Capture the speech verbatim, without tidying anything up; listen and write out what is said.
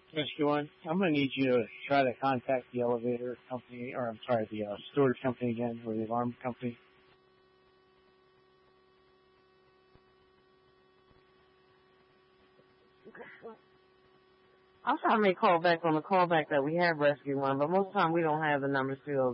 Rescue One, I'm going to need you to try to contact the elevator company, or I'm sorry, the uh, storage company again, or the alarm company. I'm trying to make call back on the callback that we have Rescue One, but most of the time we don't have the number still